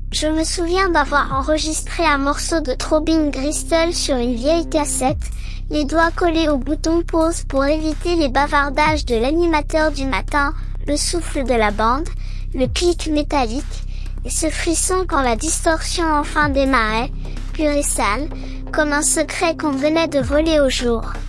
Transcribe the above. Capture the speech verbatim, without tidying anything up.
Je me souviens d'avoir enregistré un morceau de Throbbing Gristle sur une vieille cassette, les doigts collés au bouton pause pour éviter les bavardages de l'animateur du matin, le souffle de la bande, le clic métallique, et ce frisson quand la distorsion enfin démarrait, pure et sale, comme un secret qu'on venait de voler au jour.